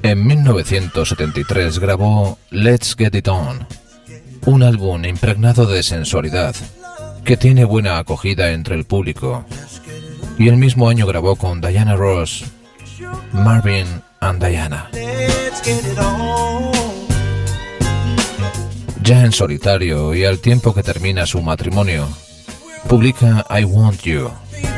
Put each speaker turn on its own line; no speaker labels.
En 1973 grabó Let's Get It On, un álbum impregnado de sensualidad que tiene buena acogida entre el público, y el mismo año grabó con Diana Ross Marvin and Diana. Ya en solitario y al tiempo que termina su matrimonio, publica I Want You,